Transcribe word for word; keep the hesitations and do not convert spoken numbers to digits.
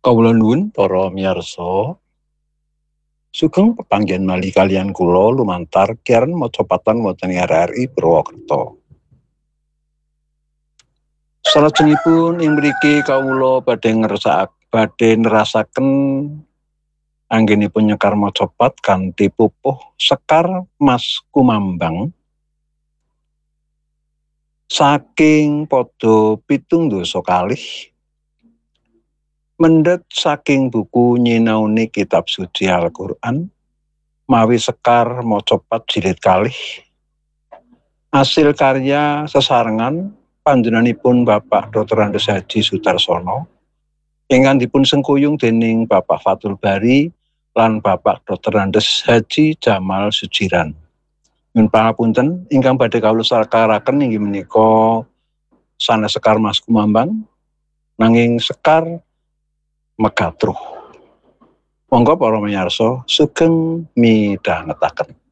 Kawula nuwun para miyarsa. Sugeng pepanggen malih kaliyan kula lumantar kiaran maca patan wonten ing R R I Purwokerto. Salajengipun ing mriki kawula badhe ngersakaken badhe nerasaken anggenipun nyekar maca pat kanthi pupuh Sekar Mas Kumambang saking pada pitung dasa kalih mendhet saking buku nyinaoni kitab suci Al-Qur'an mawi Sekar maca pat jilid kalih asil karya sesarengan panjenenganipun Bapak Doktor Andes Haji Sutarsono ingkang dipun sengkuyung dening Bapak Fathul Bari lan Bapak Doktor Andes Haji Jamal Sujiran. Nyuwun pangapunten ingkang badhe kawula sakaraken inggih menika sanes Sekar Mas Kumambang nanging Sekar Megatruh. Monggo para miyarsa sugeng midhangetaken.